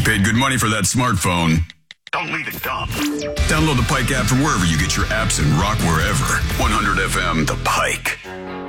Paid good money for that smartphone. Don't leave it dumb. Download the Pike app from wherever you get your apps and rock wherever. 100 FM, The Pike.